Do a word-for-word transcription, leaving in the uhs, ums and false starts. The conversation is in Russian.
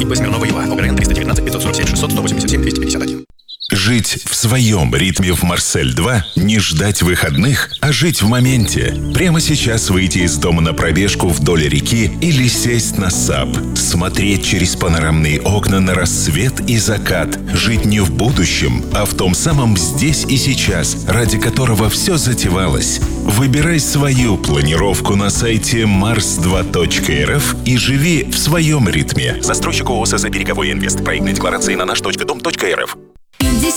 ЧП Смирнова-Ила. ОГРН триста девятнадцать пятьсот сорок семь шестьсот сто восемьдесят семь двести пятьдесят один. Жить в своем ритме в Марсель два, не ждать выходных, а жить в моменте. Прямо сейчас выйти из дома на пробежку вдоль реки или сесть на САП. Смотреть через панорамные окна на рассвет и закат. Жить не в будущем, а в том самом здесь и сейчас, ради которого все затевалось. Выбирай свою планировку на сайте марс два точка эр эф и живи в своем ритме. Застройщик ООО «СС Береговой Инвест». Проектные декларации на наш точка дом точка эр эф. пятьдесят